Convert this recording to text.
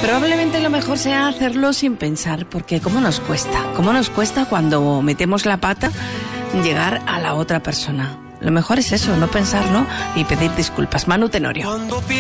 Probablemente lo mejor sea hacerlo sin pensar, porque ¿cómo nos cuesta cuando metemos la pata llegar a la otra persona? Lo mejor es eso, no pensarlo y pedir disculpas. Manu Tenorio.